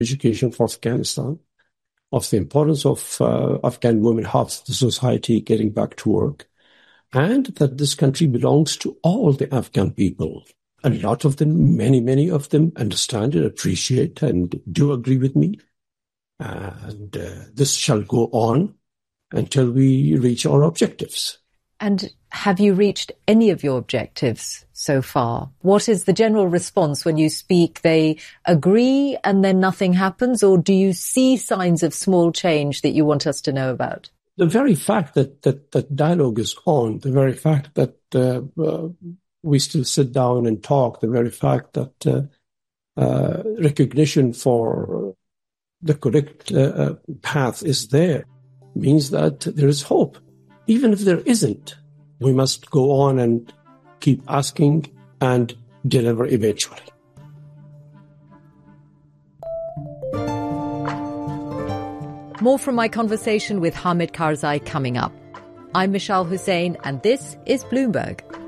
education for Afghanistan, of the importance of Afghan women, half the society getting back to work, and that this country belongs to all the Afghan people. A lot of them, many of them understand and appreciate and do agree with me. And this shall go on until we reach our objectives. And have you reached any of your objectives so far? What is the general response when you speak? They agree and then nothing happens? Or do you see signs of small change that you want us to know about? The very fact that dialogue is on, the very fact that we still sit down and talk, the very fact that recognition for the correct path is there, means that there is hope. Even if there isn't, we must go on and keep asking and deliver eventually. More from my conversation with Hamid Karzai coming up. I'm Mishal Hussain, and this is Bloomberg.